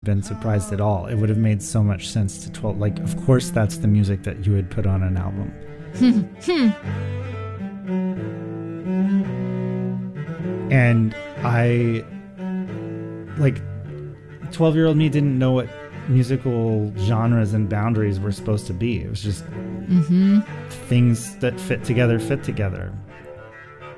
been surprised at all. It would have made so much sense to 12. Like, of course, that's the music that you would put on an album. And I, like, 12-year-old me didn't know what musical genres and boundaries were supposed to be. It was just things that fit together.